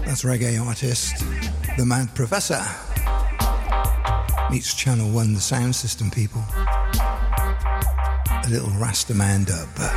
That's reggae artist, The Mad Professor. Meets Channel 1, the sound system people. A little Rastaman dub.